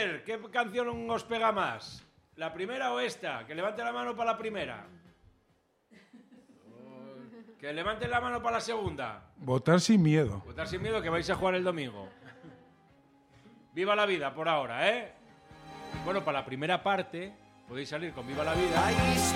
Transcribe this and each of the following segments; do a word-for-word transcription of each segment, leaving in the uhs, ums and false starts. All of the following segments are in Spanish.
ver, ¿qué canción os pega más? ¿La primera o esta? Que levante la mano para la primera. Que levante la mano para la segunda. Votar sin miedo. Votar sin miedo, que vais a jugar el domingo. Viva la vida por ahora, ¿eh? Bueno, para la primera parte podéis salir con Viva la vida.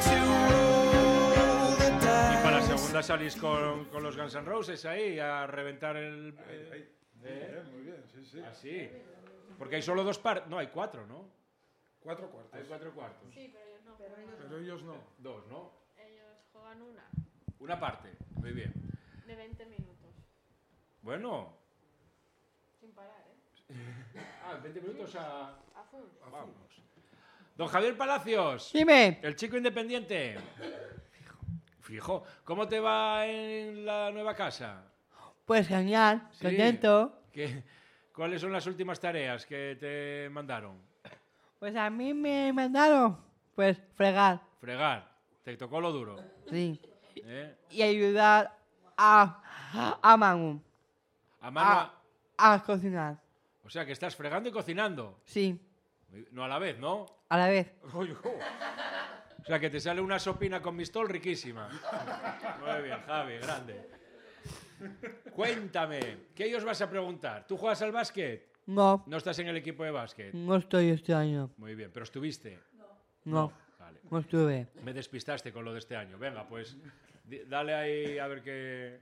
Y para la segunda salís con, con los Guns N' Roses ahí a reventar el... Ahí, ahí. ¿Eh? Muy bien, sí, sí. Así. Porque hay solo dos partes. No, hay cuatro, ¿no? Cuatro cuartos. Hay cuatro cuartos. Sí, pero ellos no. Pero ellos, Pero ellos no. Dos, ¿no? ellos juegan una Una parte. Muy bien. de veinte minutos. Bueno. Sin parar, ¿eh? Ah, veinte minutos a... A full. Vamos. Don Javier Palacios. Dime. El chico independiente. Fijo. ¿Cómo te va en la nueva casa? Pues genial, Sí. contento. ¿Qué, ¿Cuáles son las últimas tareas que te mandaron? Pues a mí me mandaron, pues, fregar, Fregar. Te tocó lo duro. sí. ¿Eh? Y ayudar a, a Manu A mano. a, a cocinar, O sea, que estás fregando y cocinando. sí, No a la vez, ¿no? a la vez. O sea, que te sale una sopina con mistol riquísima. Muy bien, Javi, grande. Cuéntame, ¿qué ellos vas a preguntar? ¿Tú juegas al básquet? No, No estás en el equipo de básquet. no estoy este año. Muy bien, pero estuviste. No, Vale. no estuve. Me despistaste con lo de este año. Venga, pues di- dale ahí a ver qué...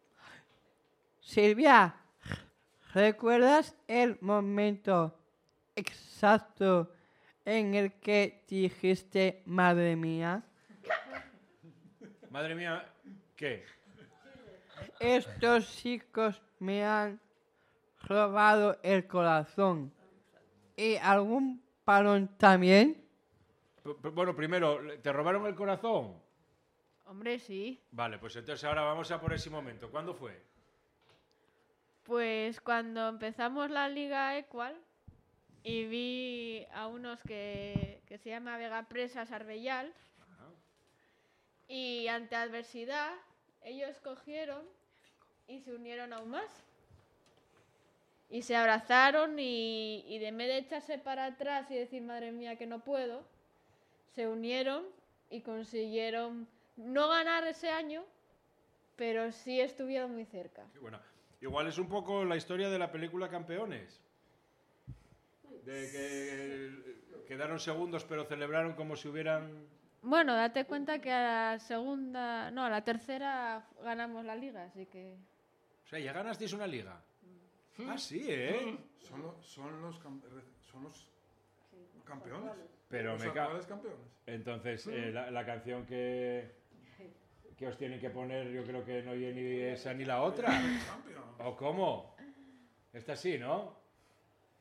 Silvia, ¿recuerdas el momento exacto en el que dijiste, madre mía? Madre mía, ¿qué? Estos chicos me han robado el corazón. ¿Y algún balón también? P- p- Bueno, primero, ¿te robaron el corazón? Hombre, sí. Vale, pues entonces ahora vamos a por ese momento. ¿Cuándo fue? Pues cuando empezamos la Liga Equal y vi a unos que, que se llama Vega Presas Arbellal y ante adversidad ellos cogieron y se unieron aún más. Y se abrazaron y, y de en vez de echarse para atrás y decir, madre mía, que no puedo, se unieron y consiguieron no ganar ese año, pero sí estuvieron muy cerca. Qué buena. Igual es un poco la historia de la película Campeones. De que quedaron segundos pero celebraron como si hubieran... Bueno, date cuenta que a la segunda, no, a la tercera ganamos la liga, así que... O sea, ya ganasteis una liga. Ah, sí, ¿eh? Son, lo- son, los, cam- son los campeones. Pero Los me ca- actuales campeones. Entonces, eh, la, la canción que, que os tienen que poner, yo creo que no oye ni esa ni la otra. Campeón. ¿O cómo? Esta sí, ¿no?